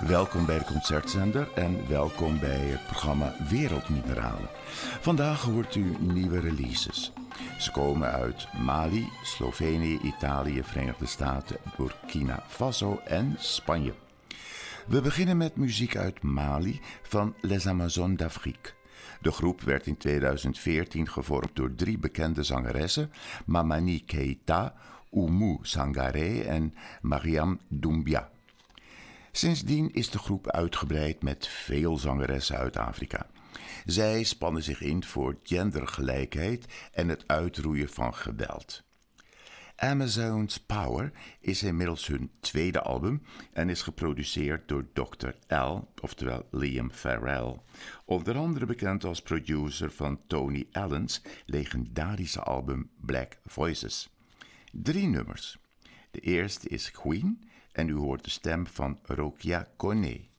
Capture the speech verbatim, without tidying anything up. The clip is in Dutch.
Welkom bij de Concertzender en welkom bij het programma Wereldmineralen. Vandaag hoort u nieuwe releases. Ze komen uit Mali, Slovenië, Italië, Verenigde Staten, Burkina Faso en Spanje. We beginnen met muziek uit Mali van Les Amazones d'Afrique. De groep werd in tweeduizend veertien gevormd door drie bekende zangeressen, Mamani Keita, Oumou Sangaré en Mariam Doumbia. Sindsdien is de groep uitgebreid met veel zangeressen uit Afrika. Zij spannen zich in voor gendergelijkheid en het uitroeien van geweld. Amazon's Power is inmiddels hun tweede album en is geproduceerd door dokter L, oftewel Liam Farrell, onder andere bekend als producer van Tony Allen's legendarische album Black Voices. Drie nummers. De eerste is Queen en u hoort de stem van Rokia Kone.